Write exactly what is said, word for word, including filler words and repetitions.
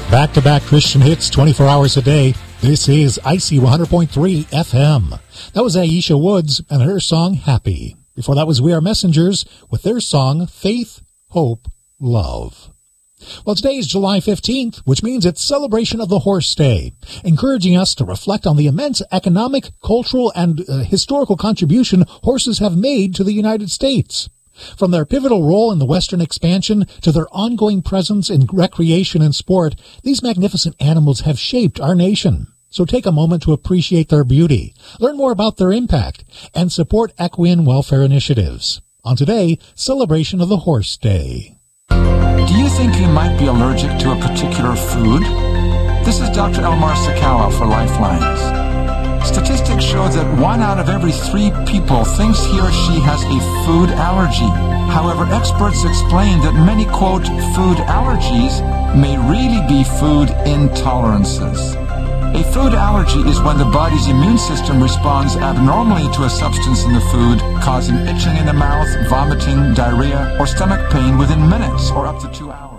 Back-to-back Christian hits twenty-four hours a day. This is I C one hundred point three F M. That was Aisha Woods and her song Happy. Before that was We Are Messengers with their song Faith, Hope, Love. Well, today is July fifteenth, which means it's celebration of the Horse Day, encouraging us to reflect on the immense economic, cultural, and uh, historical contribution horses have made to the United States. From their pivotal role in the Western expansion to their ongoing presence in recreation and sport, these magnificent animals have shaped our nation. So take a moment to appreciate their beauty, learn more about their impact, and support equine welfare initiatives. On today, celebration of the Horse Day. Do you think you might be allergic to a particular food? This is Doctor Elmar Sakawa for Lifelines. Statistics show that one out of every three people thinks he or she has a food allergy. However, experts explain that many, quote, food allergies may really be food intolerances. A food allergy is when the body's immune system responds abnormally to a substance in the food, causing itching in the mouth, vomiting, diarrhea, or stomach pain within minutes or up to two hours.